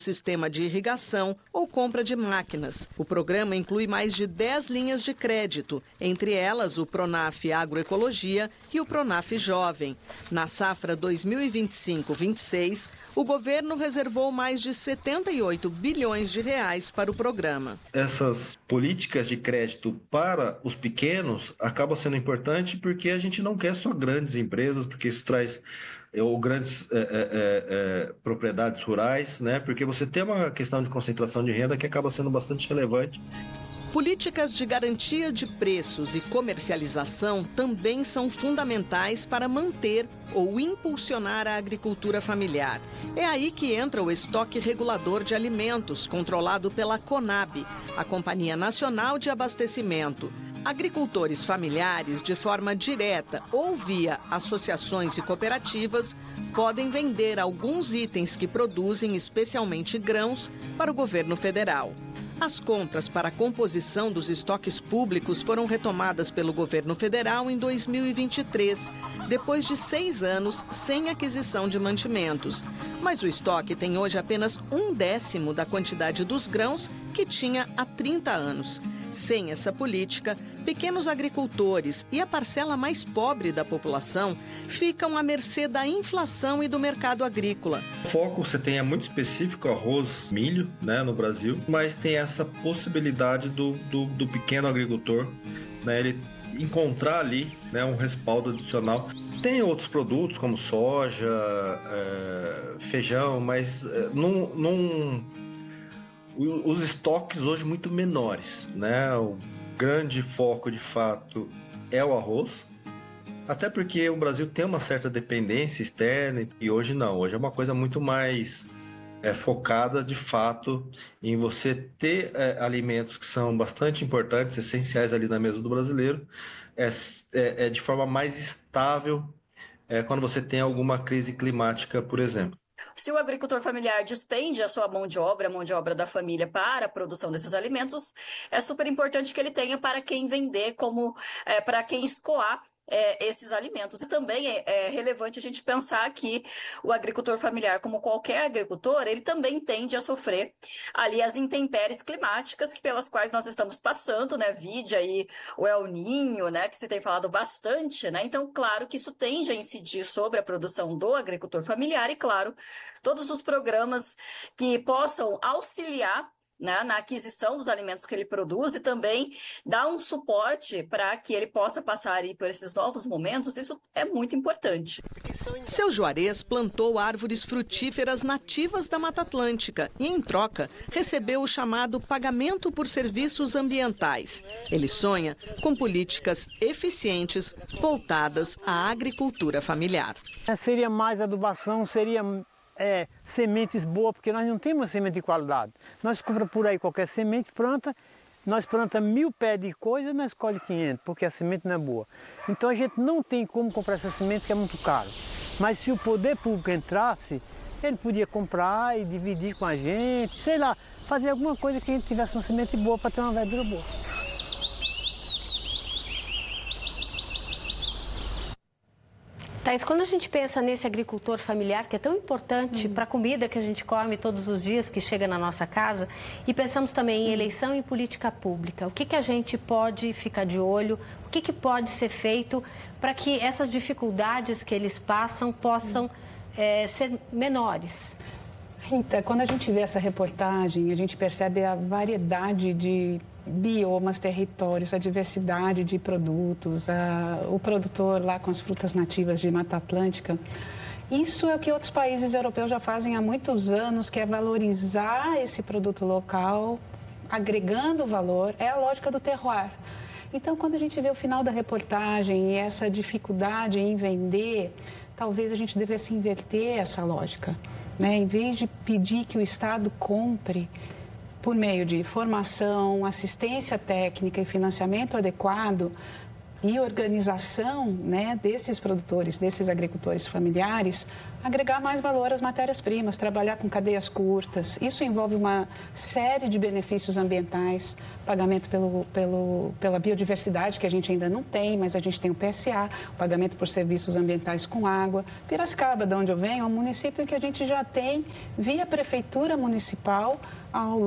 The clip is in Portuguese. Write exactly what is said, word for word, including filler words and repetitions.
sistema de irrigação ou compra de máquinas. O programa inclui mais de dez linhas de crédito, entre elas o Pronaf Agroecologia e o Pronaf Jovem. Na safra dois mil e vinte e cinco vinte e seis, o governo reservou mais de setenta e oito bilhões de reais para o programa. Essas políticas de crédito para os pequenos acabam sendo importantes porque a gente não quer só grandes empresas, porque isso traz ou grandes é, é, é, propriedades rurais, né? Porque você tem uma questão de concentração de renda que acaba sendo bastante relevante. Políticas de garantia de preços e comercialização também são fundamentais para manter ou impulsionar a agricultura familiar. É aí que entra o estoque regulador de alimentos, controlado pela CONAB, a Companhia Nacional de Abastecimento. Agricultores familiares, de forma direta ou via associações e cooperativas, podem vender alguns itens que produzem, especialmente grãos, para o governo federal. As compras para a composição dos estoques públicos foram retomadas pelo governo federal em dois mil e vinte e três, depois de seis anos sem aquisição de mantimentos. Mas o estoque tem hoje apenas um décimo da quantidade dos grãos que tinha há trinta anos. Sem essa política, pequenos agricultores e a parcela mais pobre da população ficam à mercê da inflação e do mercado agrícola. O foco você tem é muito específico, arroz, milho, né, no Brasil, mas tem essa possibilidade do, do, do pequeno agricultor, né, ele encontrar ali, né, um respaldo adicional. Tem outros produtos como soja, é, feijão, mas é, num, num, os estoques hoje muito menores, né? O grande foco de fato é o arroz, até porque o Brasil tem uma certa dependência externa e hoje não, hoje é uma coisa muito mais é, focada de fato em você ter é, alimentos que são bastante importantes, essenciais ali na mesa do brasileiro, é, é, é de forma mais estável é, quando você tem alguma crise climática, por exemplo. Se o agricultor familiar despende a sua mão de obra, a mão de obra da família para a produção desses alimentos, é super importante que ele tenha para quem vender, como é, para quem escoar É, esses alimentos. E também é, é relevante a gente pensar que o agricultor familiar, como qualquer agricultor, ele também tende a sofrer ali as intempéries climáticas que, pelas quais nós estamos passando, né? Vide aí o El Niño, né? Que se tem falado bastante, né? Então, claro que isso tende a incidir sobre a produção do agricultor familiar e, claro, todos os programas que possam auxiliar, né, na aquisição dos alimentos que ele produz e também dar um suporte para que ele possa passar aí por esses novos momentos, isso é muito importante. Seu Juarez plantou árvores frutíferas nativas da Mata Atlântica e, em troca, recebeu o chamado pagamento por serviços ambientais. Ele sonha com políticas eficientes voltadas à agricultura familiar. Seria mais adubação, seria... É, sementes boas, porque nós não temos semente de qualidade. Nós compramos por aí qualquer semente, planta, nós plantamos mil pés de coisa, nós colhe quinhentos, porque a semente não é boa. Então a gente não tem como comprar essa semente, que é muito caro. Mas se o poder público entrasse, ele podia comprar e dividir com a gente, sei lá, fazer alguma coisa que a gente tivesse uma semente boa para ter uma verdura boa. Thais, quando a gente pensa nesse agricultor familiar, que é tão importante hum. para a comida que a gente come todos os dias, que chega na nossa casa, e pensamos também em eleição e política pública, o que, que a gente pode ficar de olho, o que, que pode ser feito para que essas dificuldades que eles passam possam hum. é, ser menores? Rita, quando a gente vê essa reportagem, a gente percebe a variedade de biomas, territórios, a diversidade de produtos, a, o produtor lá com as frutas nativas de Mata Atlântica. Isso é o que outros países europeus já fazem há muitos anos, que é valorizar esse produto local, agregando valor, é a lógica do terroir. Então, quando a gente vê o final da reportagem e essa dificuldade em vender, talvez a gente devesse inverter essa lógica, né? Em vez de pedir que o Estado compre, por meio de formação, assistência técnica e financiamento adequado, e organização, né, desses produtores, desses agricultores familiares, agregar mais valor às matérias-primas, trabalhar com cadeias curtas. Isso envolve uma série de benefícios ambientais, pagamento pelo, pelo, pela biodiversidade, que a gente ainda não tem, mas a gente tem o P S A, pagamento por serviços ambientais com água. Piracicaba, de onde eu venho, é um município em que a gente já tem, via prefeitura municipal, ao